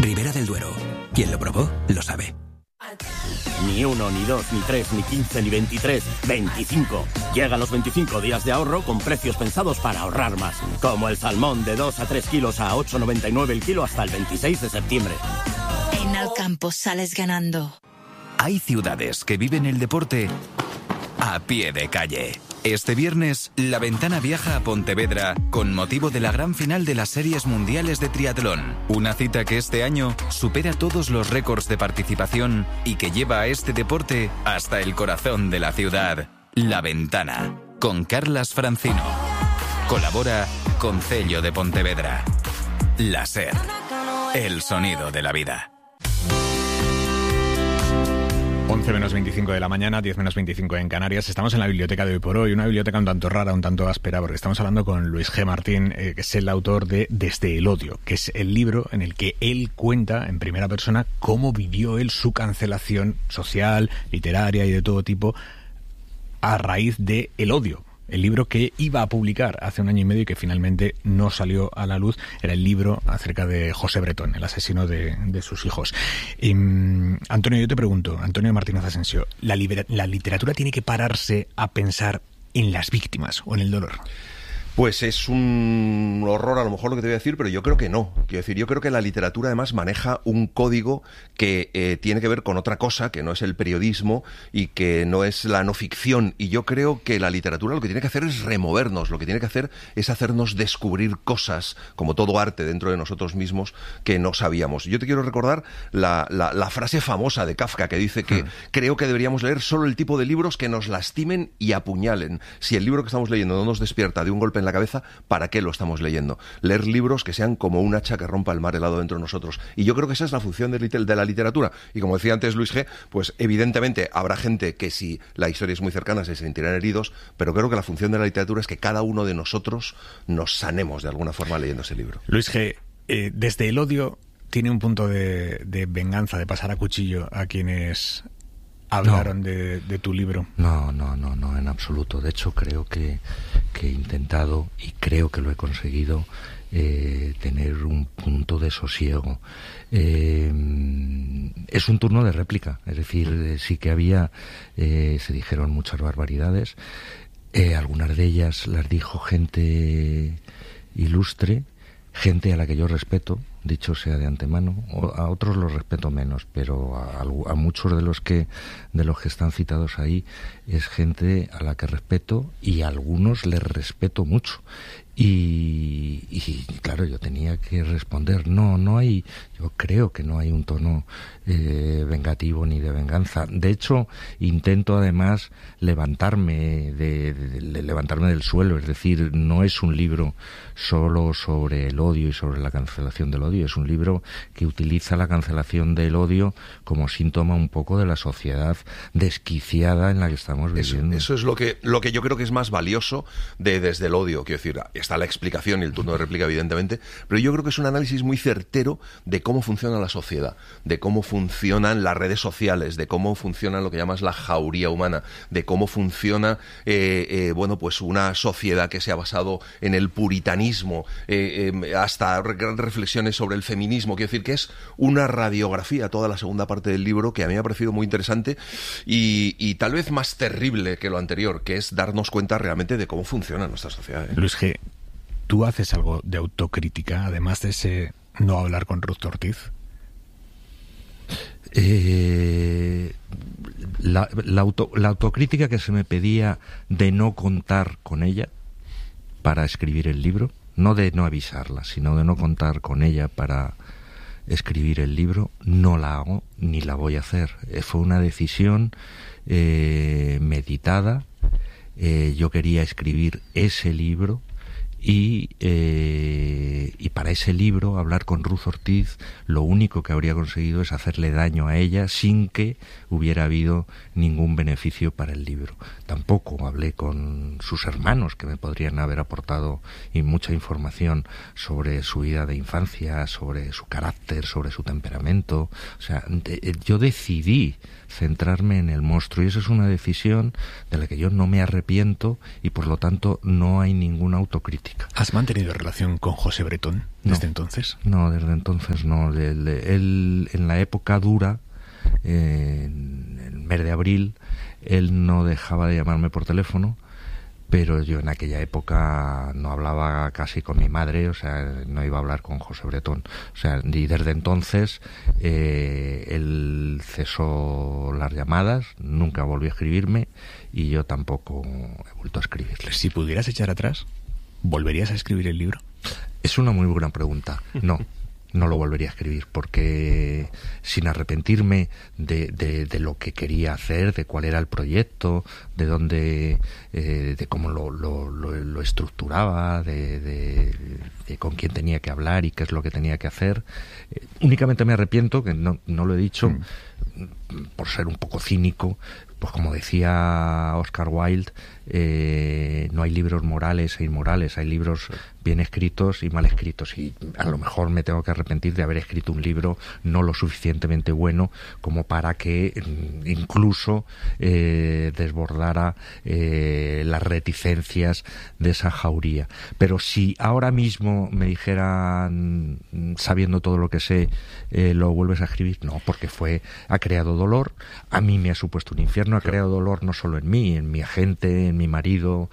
Ribera del Duero. Quien lo probó, lo sabe. Ni 1, ni 2, ni 3, ni 15, ni 23, 25. Llegan los 25 días de ahorro con precios pensados para ahorrar más. Como el salmón de 2 a 3 kilos a 8,99 el kilo hasta el 26 de septiembre. En Alcampo sales ganando. Hay ciudades que viven el deporte a pie de calle. Este viernes, La Ventana viaja a Pontevedra con motivo de la gran final de las Series Mundiales de Triatlón. Una cita que este año supera todos los récords de participación y que lleva a este deporte hasta el corazón de la ciudad. La Ventana, con Carlas Francino. Colabora Concello de Pontevedra. La SER, el sonido de la vida. 11 menos 25 de la mañana, 10 menos 25 en Canarias. Estamos en la biblioteca de Hoy por Hoy, una biblioteca un tanto rara, un tanto áspera, porque estamos hablando con Luis G. Martín, que es el autor de Desde el odio, que es el libro en el que él cuenta en primera persona cómo vivió él su cancelación social, literaria y de todo tipo a raíz de el odio. El libro que iba a publicar hace 1 año y medio y que finalmente no salió a la luz era el libro acerca de José Bretón, el asesino de sus hijos. Antonio, yo te pregunto, Antonio Martínez Asensio, ¿la literatura tiene que pararse a pensar en las víctimas o en el dolor? Pues es un horror a lo mejor lo que te voy a decir, pero yo creo que no. Quiero decir, yo creo que la literatura además maneja un código que tiene que ver con otra cosa, que no es el periodismo y que no es la no ficción. Y yo creo que la literatura lo que tiene que hacer es removernos, lo que tiene que hacer es hacernos descubrir cosas, como todo arte dentro de nosotros mismos, que no sabíamos. Yo te quiero recordar la frase famosa de Kafka que dice que creo que deberíamos leer solo el tipo de libros que nos lastimen y apuñalen. Si el libro que estamos leyendo no nos despierta de un golpe en la cabeza, ¿para qué lo estamos leyendo? Leer libros que sean como un hacha que rompa el mar helado dentro de nosotros. Y yo creo que esa es la función de la literatura. Y como decía antes Luis G., pues evidentemente habrá gente que si la historia es muy cercana se sentirán heridos, pero creo que la función de la literatura es que cada uno de nosotros nos sanemos de alguna forma leyendo ese libro. Luis G., Desde el odio tiene un punto de venganza, de pasar a cuchillo a quienes hablaron de tu libro. No, en absoluto. De hecho, creo que he intentado, y creo que lo he conseguido, tener un punto de sosiego. Es un turno de réplica, es decir, sí que había, se dijeron muchas barbaridades, algunas de ellas las dijo gente ilustre, gente a la que yo respeto, dicho sea de antemano, a otros los respeto menos, pero a muchos de los que están citados ahí es gente a la que respeto y a algunos les respeto mucho. Y claro, yo tenía que responder, no hay, yo creo que no hay un tono vengativo ni de venganza. De hecho, intento además levantarme del suelo, es decir, no es un libro solo sobre el odio y sobre la cancelación del odio, es un libro que utiliza la cancelación del odio como síntoma un poco de la sociedad desquiciada en la que estamos viviendo. Eso es lo que yo creo que es más valioso Desde el odio, quiero decir, está la explicación y el turno de réplica evidentemente, pero yo creo que es un análisis muy certero de cómo funciona la sociedad, de cómo funcionan las redes sociales, de cómo funciona lo que llamas la jauría humana, de cómo funciona pues una sociedad que se ha basado en el puritanismo, hasta reflexiones sobre el feminismo. Quiero decir que es una radiografía, toda la segunda parte del libro, que a mí me ha parecido muy interesante y tal vez más terrible que lo anterior, que es darnos cuenta realmente de cómo funciona nuestra sociedad. Luis G., ¿tú haces algo de autocrítica, además de ese no hablar con Ruth Ortiz? La autocrítica que se me pedía de no contar con ella para escribir el libro, no de no avisarla, sino de no contar con ella para escribir el libro, no la hago ni la voy a hacer. Fue una decisión meditada. Yo quería escribir ese libro y para ese libro, hablar con Ruth Ortiz, lo único que habría conseguido es hacerle daño a ella sin que hubiera habido ningún beneficio para el libro. Tampoco hablé con sus hermanos, que me podrían haber aportado mucha información sobre su vida de infancia, sobre su carácter, sobre su temperamento. O sea, yo decidí centrarme en el monstruo y esa es una decisión de la que yo no me arrepiento y por lo tanto no hay ninguna autocrítica. política. ¿Has mantenido relación con José Bretón desde entonces? No, desde entonces no. Él en la época dura, en el mes de abril, él no dejaba de llamarme por teléfono, pero yo en aquella época no hablaba casi con mi madre, o sea, no iba a hablar con José Bretón. O sea, y desde entonces él cesó las llamadas, nunca volvió a escribirme y yo tampoco he vuelto a escribirle. Si pudieras echar atrás, ¿volverías a escribir el libro? Es una muy buena pregunta. No lo volvería a escribir, porque sin arrepentirme de lo que quería hacer, de cuál era el proyecto, de dónde, de cómo lo estructuraba, de con quién tenía que hablar y qué es lo que tenía que hacer. Únicamente me arrepiento, que no lo he dicho, por ser un poco cínico, pues como decía Oscar Wilde, no hay libros morales e inmorales, hay libros bien escritos y mal escritos, y a lo mejor me tengo que arrepentir de haber escrito un libro no lo suficientemente bueno como para que incluso desbordara las reticencias de esa jauría. Pero si ahora mismo me dijeran, sabiendo todo lo que sé, lo vuelves a escribir, no, porque ha creado dolor, a mí me ha supuesto un infierno, ha creado dolor no solo en mí, en mi agente, en mi marido,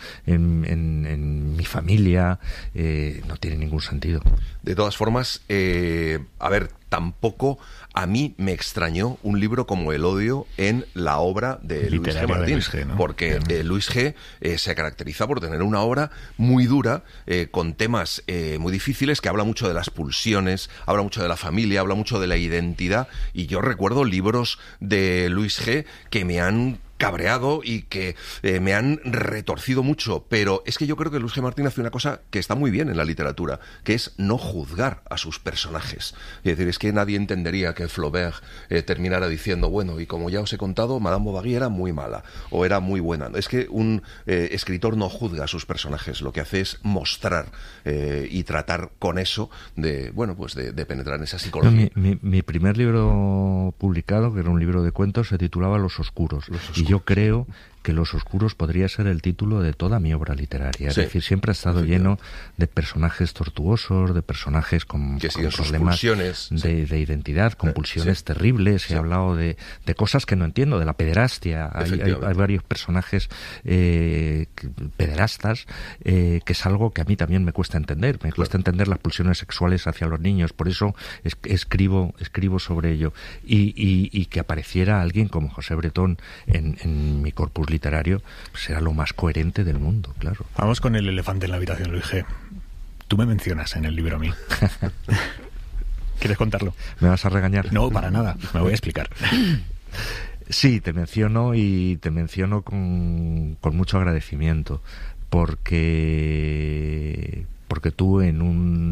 en mi familia. No tiene ningún sentido. De todas formas, a ver, tampoco a mí me extrañó un libro como El odio en la obra de Luis G. Martín, ¿no? Porque Luis G. Se caracteriza por tener una obra muy dura, con temas muy difíciles, que habla mucho de las pulsiones, habla mucho de la familia, habla mucho de la identidad, y yo recuerdo libros de Luis G. que me han cabreado y que me han retorcido mucho, pero es que yo creo que Luis G. Martín hace una cosa que está muy bien en la literatura, que es no juzgar a sus personajes. Es decir, es que nadie entendería que Flaubert terminara diciendo, bueno, y como ya os he contado, Madame Bovary era muy mala o era muy buena. Es que un escritor no juzga a sus personajes, lo que hace es mostrar y tratar con eso de, bueno, pues de penetrar en esa psicología. Mi primer libro publicado, que era un libro de cuentos, se titulaba Los Oscuros. Y yo creo que Los Oscuros podría ser el título de toda mi obra literaria. Es decir, siempre ha estado lleno de personajes tortuosos, de personajes con problemas de identidad, con pulsiones terribles. He hablado de cosas que no entiendo, de la pederastia. Hay varios personajes pederastas, que es algo que a mí también me cuesta entender. Me cuesta entender las pulsiones sexuales hacia los niños. Por eso escribo sobre ello. Y que apareciera alguien como José Bretón en mi corpus literario, será lo más coherente del mundo, claro. Vamos con el elefante en la habitación, Luis G. Tú me mencionas en el libro a mí. ¿Quieres contarlo? ¿Me vas a regañar? No, para nada. Me voy a explicar. Sí, te menciono con mucho agradecimiento, porque tú en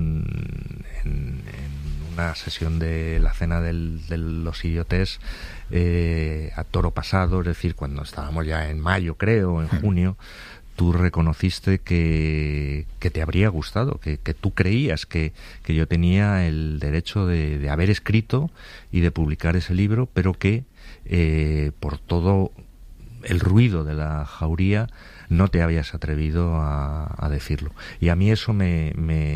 una sesión de la cena de los idiotes, a toro pasado, es decir, cuando estábamos ya en mayo, creo, en junio, tú reconociste que te habría gustado, que tú creías que yo tenía el derecho de haber escrito y de publicar ese libro, pero que por todo el ruido de la jauría no te habías atrevido a decirlo. Y a mí eso me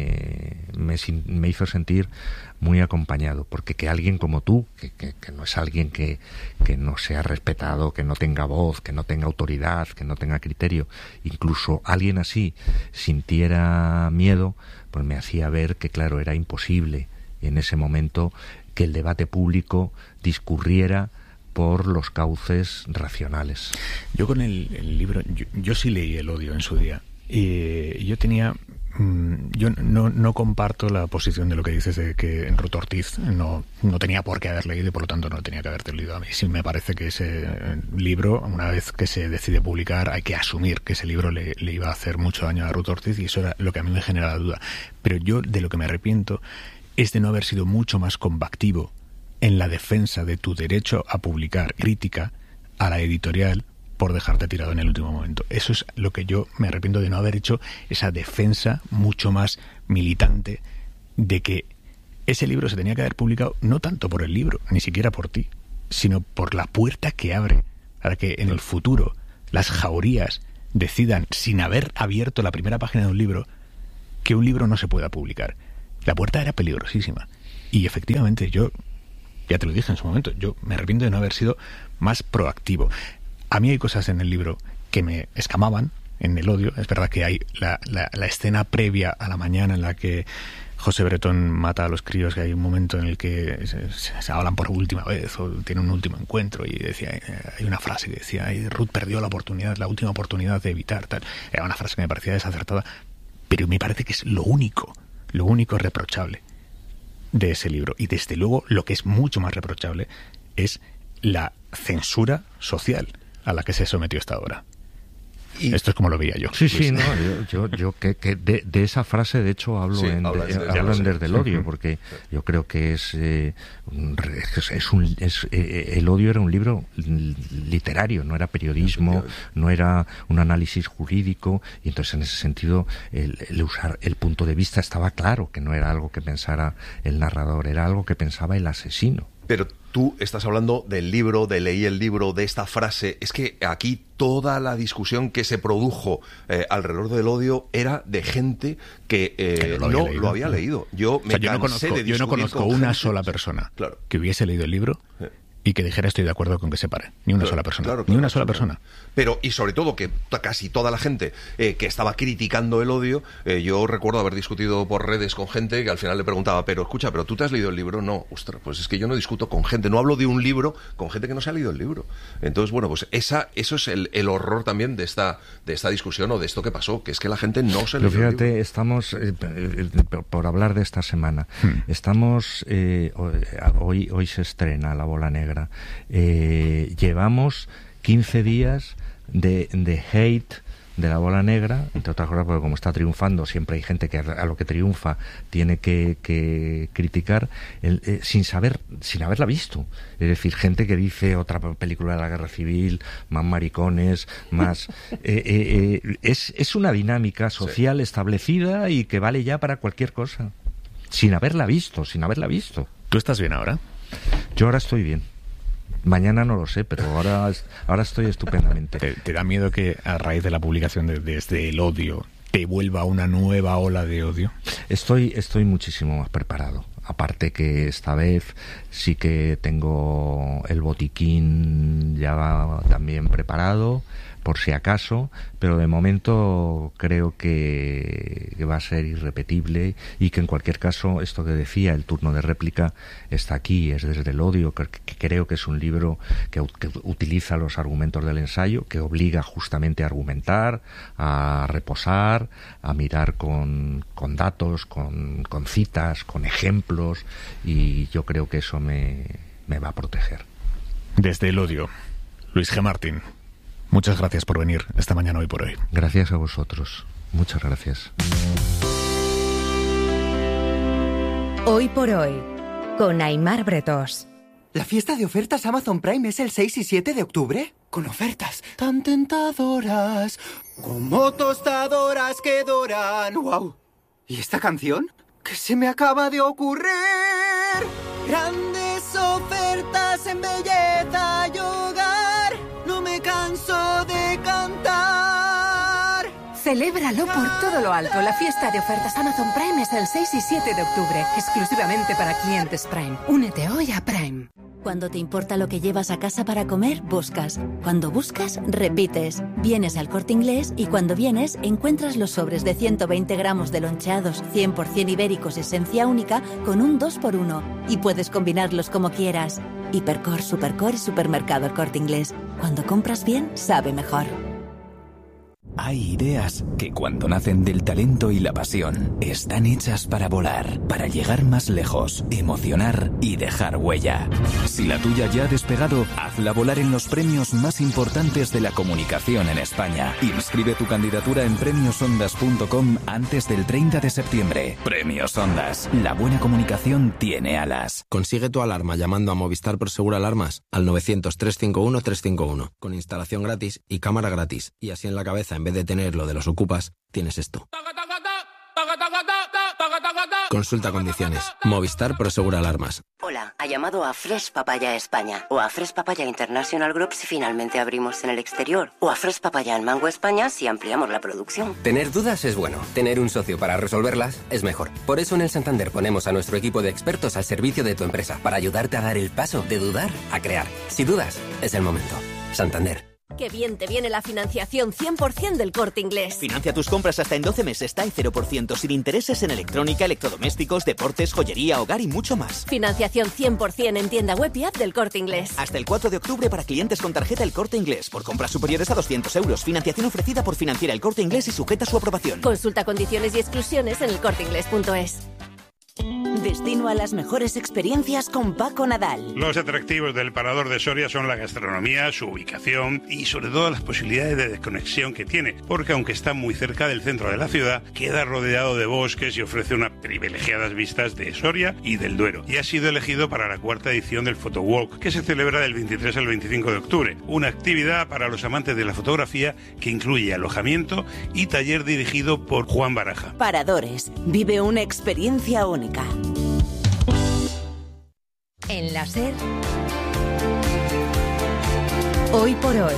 hizo sentir muy acompañado, porque que alguien como tú, que no es alguien que no sea respetado, que no tenga voz, que no tenga autoridad, que no tenga criterio, incluso alguien así sintiera miedo, pues me hacía ver que, claro, era imposible en ese momento que el debate público discurriera por los cauces racionales. Yo con el libro, yo sí leí El odio en su día. Y yo tenía... Yo no comparto la posición de lo que dices de que Ruth Ortiz no tenía por qué haber leído y por lo tanto no tenía que haberte leído. A mí sí me parece que ese libro, una vez que se decide publicar, hay que asumir que ese libro le iba a hacer mucho daño a Ruth Ortiz, y eso era lo que a mí me genera la duda. Pero yo de lo que me arrepiento es de no haber sido mucho más combativo en la defensa de tu derecho a publicar crítica a la editorial por dejarte tirado en el último momento. Eso es lo que yo me arrepiento, de no haber hecho esa defensa mucho más militante de que ese libro se tenía que haber publicado no tanto por el libro, ni siquiera por ti, sino por la puerta que abre para que en el futuro las jaurías decidan, sin haber abierto la primera página de un libro, que un libro no se pueda publicar. La puerta era peligrosísima. Y efectivamente yo, ya te lo dije en su momento, yo me arrepiento de no haber sido más proactivo. A mí hay cosas en el libro que me escamaban en El odio. Es verdad que hay la escena previa a la mañana en la que José Bretón mata a los críos, que hay un momento en el que se hablan por última vez o tienen un último encuentro, y decía, hay una frase que decía, Ruth perdió la última oportunidad de evitar tal. Era una frase que me parecía desacertada, pero me parece que es lo único reprochable de ese libro. Y desde luego lo que es mucho más reprochable es la censura social a la que se sometió esta obra. Y esto es como lo veía yo. Sí, no, yo que de esa frase de hecho hablo Desde el odio, porque yo creo que El odio era un libro literario, no era periodismo, no era un análisis jurídico, y entonces en ese sentido el usar el punto de vista estaba claro que no era algo que pensara el narrador, era algo que pensaba el asesino. Pero tú estás hablando del libro, de leí el libro, de esta frase. Es que aquí toda la discusión que se produjo alrededor del odio era de gente que no lo había leído. Yo no conozco una sola persona que hubiese leído el libro y que dijera estoy de acuerdo con que se pare. Ni una sola persona. Ni una sola persona. Pero, y sobre todo, que casi toda la gente que estaba criticando el odio, yo recuerdo haber discutido por redes con gente que al final le preguntaba, pero escucha, ¿pero tú te has leído el libro? No, ostras, pues es que yo no discuto con gente, no hablo de un libro con gente que no se ha leído el libro. Entonces, bueno, pues eso es el horror también de esta discusión o de esto que pasó, que es que la gente no se leyó el libro. Fíjate, estamos, por hablar de esta semana, estamos, hoy se estrena La Bola Negra. Llevamos 15 días de hate de La Bola Negra, entre otras cosas porque como está triunfando, siempre hay gente que a lo que triunfa tiene que criticar sin haberla visto. Es decir, gente que dice otra película de la Guerra Civil, más maricones, más... es una dinámica social establecida y que vale ya para cualquier cosa, sin haberla visto. ¿Tú estás bien ahora? Yo ahora estoy bien. Mañana no lo sé, pero ahora estoy estupendamente. ¿Te da miedo que a raíz de la publicación de Desde el odio te vuelva una nueva ola de odio? Estoy muchísimo más preparado. Aparte que esta vez sí que tengo el botiquín ya también preparado, por si acaso, pero de momento creo que va a ser irrepetible y que en cualquier caso, esto que decía, el turno de réplica está aquí, es Desde el odio, que creo que es un libro que utiliza los argumentos del ensayo, que obliga justamente a argumentar, a reposar, a mirar con datos, con citas, con ejemplos, y yo creo que eso me va a proteger. Desde el odio, Luis G. Martín. Muchas gracias por venir esta mañana Hoy por Hoy. Gracias a vosotros. Muchas gracias. Hoy por Hoy, con Aimar Bretós. ¿La fiesta de ofertas Amazon Prime es el 6 y 7 de octubre? Con ofertas tan tentadoras, como tostadoras que doran. ¡Wow! ¿Y esta canción? ¿Qué se me acaba de ocurrir? Grandes ofertas en belleza y hogar. No me canso de cantar. Celébralo por todo lo alto. La fiesta de ofertas Amazon Prime es el 6 y 7 de octubre, exclusivamente para clientes Prime. Únete hoy a Prime. Cuando te importa lo que llevas a casa para comer, buscas. Cuando buscas, repites. Vienes al Corte Inglés y cuando vienes, encuentras los sobres de 120 gramos de loncheados 100% ibéricos esencia única con un 2x1. Y puedes combinarlos como quieras. Hipercor, Supercor y Supermercado El Corte Inglés. Cuando compras bien, sabe mejor. Hay ideas que cuando nacen del talento y la pasión están hechas para volar, para llegar más lejos, emocionar y dejar huella. Si la tuya ya ha despegado, hazla volar en los premios más importantes de la comunicación en España. Inscribe tu candidatura en premiosondas.com antes del 30 de septiembre. Premios Ondas. La buena comunicación tiene alas. Consigue tu alarma llamando a Movistar Prosegur Alarmas al 900-351-351 con instalación gratis y cámara gratis. Y así en la cabeza, en vez de tener lo de los ocupas, tienes esto. Consulta condiciones. Movistar Prosegura Alarmas. Hola, ha llamado a Fresh Papaya España o a Fresh Papaya International Group si finalmente abrimos en el exterior o a Fresh Papaya en Mango España si ampliamos la producción. Tener dudas es bueno, tener un socio para resolverlas es mejor. Por eso en el Santander ponemos a nuestro equipo de expertos al servicio de tu empresa para ayudarte a dar el paso de dudar a crear. Si dudas, es el momento. Santander. ¡Qué bien te viene la financiación 100% del Corte Inglés! Financia tus compras hasta en 12 meses, está en 0%, sin intereses en electrónica, electrodomésticos, deportes, joyería, hogar y mucho más. Financiación 100% en tienda web y app del Corte Inglés. Hasta el 4 de octubre para clientes con tarjeta El Corte Inglés. Por compras superiores a 200 euros. Financiación ofrecida por Financiera El Corte Inglés y sujeta a su aprobación. Consulta condiciones y exclusiones en elcorteinglés.es. Destino a las mejores experiencias con Paco Nadal. Los atractivos del Parador de Soria son la gastronomía, su ubicación y sobre todo las posibilidades de desconexión que tiene, porque aunque está muy cerca del centro de la ciudad, queda rodeado de bosques y ofrece unas privilegiadas vistas de Soria y del Duero. Y ha sido elegido para la 4ª edición del Photowalk, que se celebra del 23 al 25 de octubre, una actividad para los amantes de la fotografía que incluye alojamiento y taller dirigido por Juan Baraja. Paradores, vive una experiencia única. En la SER, Hoy por Hoy,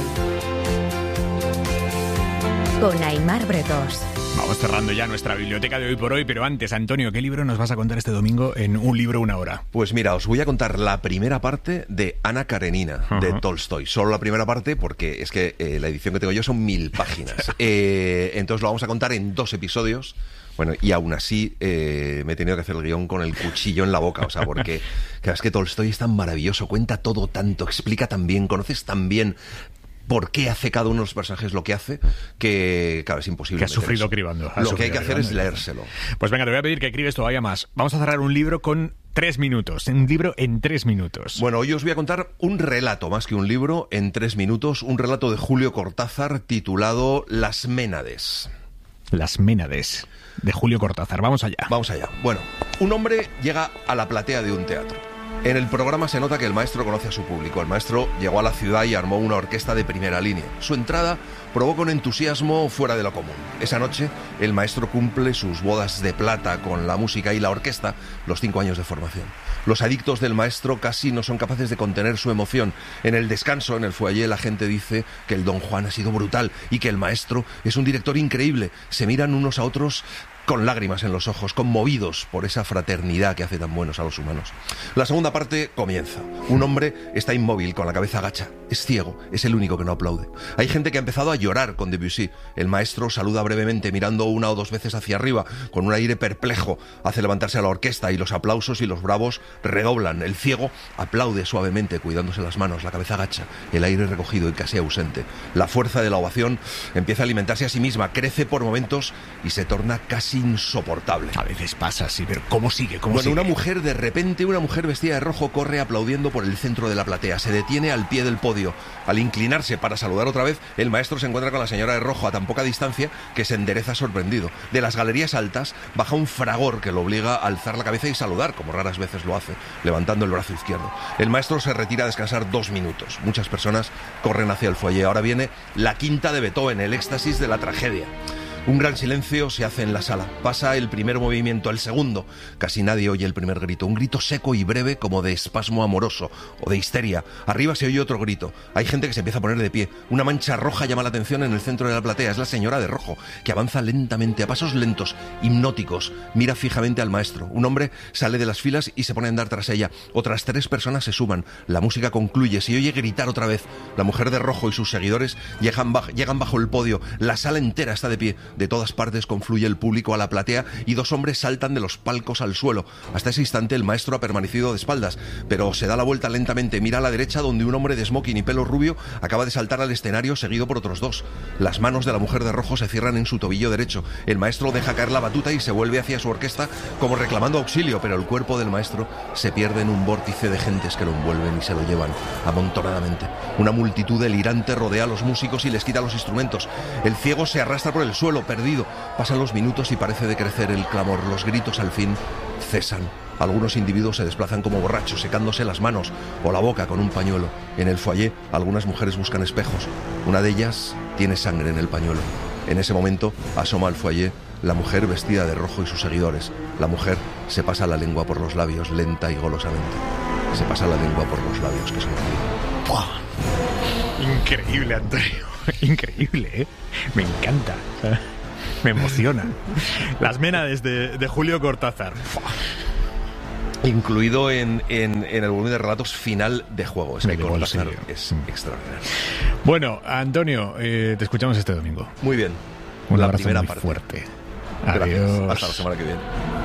con Aimar Bretos. Vamos cerrando ya nuestra biblioteca de Hoy por Hoy, pero antes, Antonio, ¿qué libro nos vas a contar este domingo en Un libro, una hora? Pues mira, os voy a contar la primera parte de Ana Karenina, de Tolstoy. Solo la primera parte porque es que la edición que tengo yo son 1000 páginas. Entonces lo vamos a contar en 2 episodios. Bueno, y aún así me he tenido que hacer el guión con el cuchillo en la boca, o sea, porque es que Tolstoy es tan maravilloso, cuenta todo tanto, explica tan bien, conoces tan bien por qué hace cada uno de los personajes lo que hace, que claro, es imposible. Que has sufrido cribando. Lo que hay que hacer es leérselo. Pues venga, te voy a pedir que escribes todavía más. Vamos a cerrar un libro con 3 minutos, un libro en 3 minutos. Bueno, hoy os voy a contar un relato, más que un libro, en 3 minutos, un relato de Julio Cortázar titulado Las Ménades. Las Ménades, de Julio Cortázar. Vamos allá. Vamos allá. Bueno, un hombre llega a la platea de un teatro. En el programa se nota que el maestro conoce a su público. El maestro llegó a la ciudad y armó una orquesta de primera línea. Su entrada provoca un entusiasmo fuera de lo común. Esa noche, el maestro cumple sus bodas de plata con la música y la orquesta, los 5 años de formación. Los adictos del maestro casi no son capaces de contener su emoción. En el descanso, en el foyer, la gente dice que el Don Juan ha sido brutal y que el maestro es un director increíble. Se miran unos a otros con lágrimas en los ojos, conmovidos por esa fraternidad que hace tan buenos a los humanos. La segunda parte comienza. Un hombre está inmóvil, con la cabeza agacha. Es ciego, es el único que no aplaude. Hay gente que ha empezado a llorar con Debussy. El maestro saluda brevemente, mirando 1 o 2 veces hacia arriba, con un aire perplejo. Hace levantarse a la orquesta y los aplausos y los bravos redoblan. El ciego aplaude suavemente, cuidándose las manos, la cabeza agacha, el aire recogido y casi ausente. La fuerza de la ovación empieza a alimentarse a sí misma, crece por momentos y se torna casi insoportable. A veces pasa así, pero ¿cómo sigue? Una mujer, de repente, una mujer vestida de rojo corre aplaudiendo por el centro de la platea. Se detiene al pie del podio. Al inclinarse para saludar otra vez, el maestro se encuentra con la señora de rojo a tan poca distancia que se endereza sorprendido. De las galerías altas baja un fragor que lo obliga a alzar la cabeza y saludar, como raras veces lo hace, levantando el brazo izquierdo. El maestro se retira a descansar 2 minutos. Muchas personas corren hacia el foyer. Ahora viene la quinta de Beethoven, el éxtasis de la tragedia. Un gran silencio se hace en la sala. Pasa el primer movimiento, el segundo. Casi nadie oye el primer grito. Un grito seco y breve como de espasmo amoroso o de histeria. Arriba se oye otro grito. Hay gente que se empieza a poner de pie. Una mancha roja llama la atención en el centro de la platea. Es la señora de rojo, que avanza lentamente, a pasos lentos, hipnóticos. Mira fijamente al maestro. Un hombre sale de las filas y se pone a andar tras ella. Otras 3 personas se suman. La música concluye. Se oye gritar otra vez. La mujer de rojo y sus seguidores llegan bajo el podio. La sala entera está de pie. De todas partes confluye el público a la platea y 2 hombres saltan de los palcos al suelo. Hasta ese instante el maestro ha permanecido de espaldas, pero se da la vuelta lentamente, mira a la derecha donde un hombre de smoking y pelo rubio acaba de saltar al escenario seguido por otros 2. Las manos de la mujer de rojo se cierran en su tobillo derecho. El maestro deja caer la batuta y se vuelve hacia su orquesta como reclamando auxilio, pero el cuerpo del maestro se pierde en un vórtice de gentes que lo envuelven y se lo llevan amontonadamente. Una multitud delirante rodea a los músicos y les quita los instrumentos. El ciego se arrastra por el suelo, perdido. Pasan los minutos y parece decrecer el clamor. Los gritos al fin cesan. Algunos individuos se desplazan como borrachos, secándose las manos o la boca con un pañuelo. En el foyer, algunas mujeres buscan espejos. Una de ellas tiene sangre en el pañuelo. En ese momento, asoma al foyer la mujer vestida de rojo y sus seguidores. La mujer se pasa la lengua por los labios lenta y golosamente. Se pasa la lengua por los labios que sonríen. ¡Buah! Increíble, Antonio. Increíble, ¿eh? Me encanta. Me emociona. Las Ménades de Julio Cortázar. Incluido en el volumen de relatos final de juego. Es que Cortázar es extraordinario. Bueno, Antonio, te escuchamos este domingo. Muy bien. Un la abrazo primera muy parte. Fuerte. Gracias. Adiós. Hasta la semana que viene.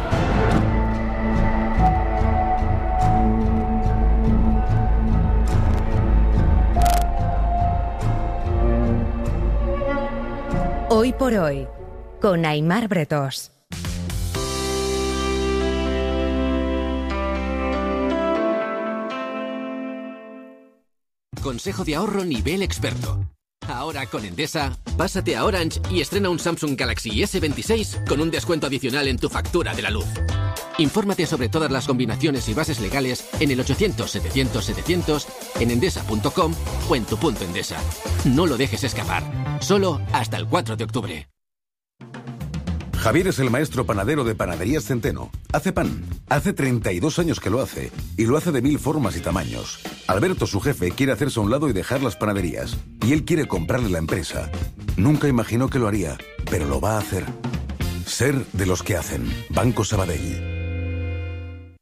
Hoy por hoy, con Aimar Bretós. Consejo de ahorro nivel experto. Ahora con Endesa, pásate a Orange y estrena un Samsung Galaxy S26 con un descuento adicional en tu factura de la luz. Infórmate sobre todas las combinaciones y bases legales en el 800-700-700, en endesa.com o en tu punto Endesa. No lo dejes escapar. Solo hasta el 4 de octubre. Javier es el maestro panadero de Panaderías Centeno. Hace pan. Hace 32 años que lo hace. Y lo hace de 1000 formas y tamaños. Alberto, su jefe, quiere hacerse a un lado y dejar las panaderías. Y él quiere comprarle la empresa. Nunca imaginó que lo haría, pero lo va a hacer. Ser de los que hacen. Banco Sabadell.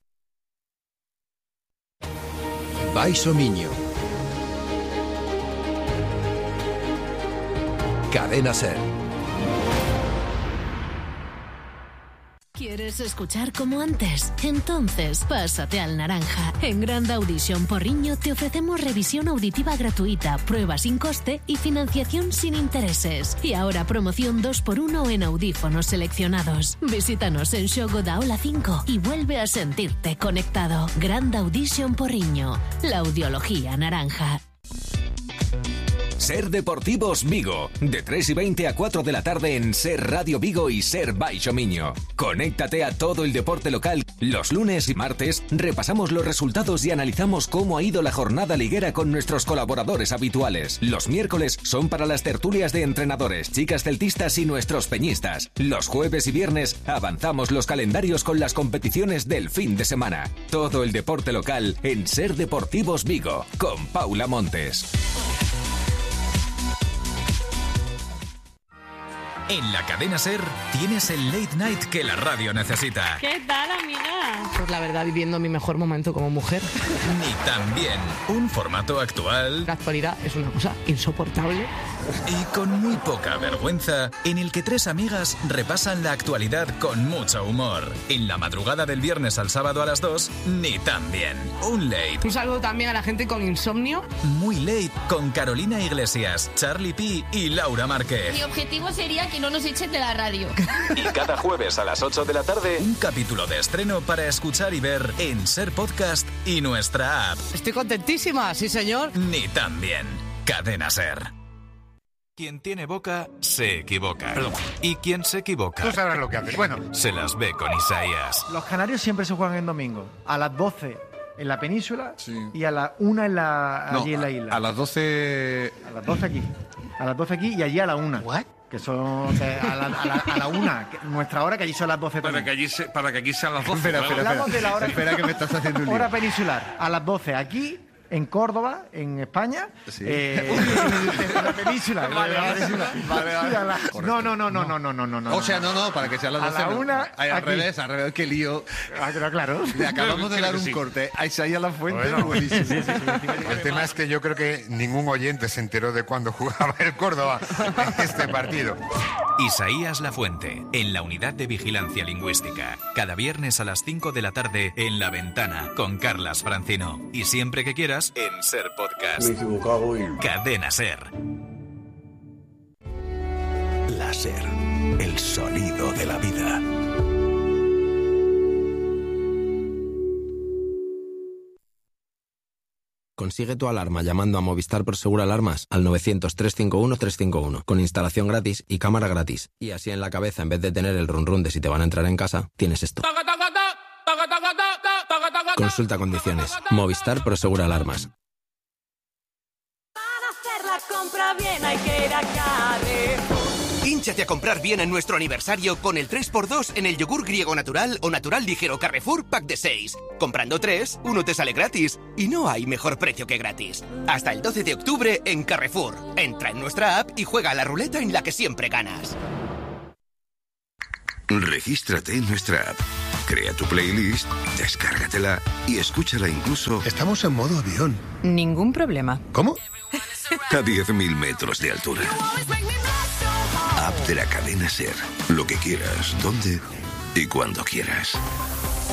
Baixo Miño. Cadena Ser. ¿Quieres escuchar como antes? Entonces, pásate al naranja. En Grand Audition Porriño te ofrecemos revisión auditiva gratuita, prueba sin coste y financiación sin intereses. Y ahora promoción 2x1 en audífonos seleccionados. Visítanos en Xogo da Ola 5 y vuelve a sentirte conectado. Grand Audition Porriño. La audiología naranja. Ser Deportivos Vigo, de 3:20 a 4 de la tarde en Ser Radio Vigo y Ser Baixo Miño. Conéctate a todo el deporte local. Los lunes y martes repasamos los resultados y analizamos cómo ha ido la jornada liguera con nuestros colaboradores habituales. Los miércoles son para las tertulias de entrenadores, chicas celtistas y nuestros peñistas. Los jueves y viernes avanzamos los calendarios con las competiciones del fin de semana. Todo el deporte local en Ser Deportivos Vigo, con Paula Montes. En la cadena SER tienes el late night que la radio necesita. ¿Qué tal, amiga? Pues la verdad, viviendo mi mejor momento como mujer. Ni tan bien. Un formato actual. La actualidad es una cosa insoportable. Y con muy poca vergüenza, en el que tres amigas repasan la actualidad con mucho humor. En la madrugada del viernes al sábado a las 2, ni tan bien. Un late. Un saludo también a la gente con insomnio. Muy late con Carolina Iglesias, Charlie P y Laura Márquez. Mi objetivo sería que no nos echen de la radio. Y cada jueves a las 8 de la tarde, un capítulo de estreno para escuchar y ver en Ser Podcast y nuestra app. Estoy contentísima, sí señor. Ni tan bien. Cadena Ser. Quien tiene boca, se equivoca. Perdón. Y quien se equivoca... Tú sabrás lo que haces. Bueno. Se las ve con Isaías. Los canarios siempre se juegan en domingo. A las 12 en la península y a las 1 allí en la isla. A las 12... A las 12 aquí. A las 12 aquí y allí a la 1. ¿What? Que son a la 1, nuestra hora, que allí son las 12 para que aquí sean las 12. Hablamos de la hora. Espera que me estás haciendo un lío. Hora peninsular. A las 12 aquí, en Córdoba, en España. Sí. En la península. Vale. No. O sea, no, para que sean las 12. A la 1. Al revés, qué lío. Claro. Le acabamos de dar un corte a Isaías Lafuente. Bueno, buenísimo. sí. El tema es que yo creo que ningún oyente se enteró de cuándo jugaba el Córdoba en este partido. Isaías Lafuente, en la Unidad de Vigilancia Lingüística. Cada viernes a las 5 de la tarde en La Ventana, con Carlas Francino. Y siempre que quieras, en Ser Podcast. Me he equivocado hoy. Cadena Ser. La Ser, el sonido de la vida. Consigue tu alarma llamando a Movistar Prosegur Alarmas al 900-351-351, con instalación gratis y cámara gratis. Y así en la cabeza, en vez de tener el run run de si te van a entrar en casa, tienes esto. Consulta condiciones. Movistar Prosegur Alarmas. Para hacer la compra bien hay que ir a Carrefour. Pínchate a comprar bien en nuestro aniversario con el 3x2 en el yogur griego natural o natural ligero Carrefour Pack de 6. Comprando 3, uno te sale gratis. Y no hay mejor precio que gratis. Hasta el 12 de octubre en Carrefour. Entra en nuestra app y juega a la ruleta en la que siempre ganas. Regístrate en nuestra app. Crea tu playlist, descárgatela y escúchala incluso... Estamos en modo avión. Ningún problema. ¿Cómo? A 10.000 metros de altura. App de la cadena SER. Lo que quieras, dónde y cuando quieras.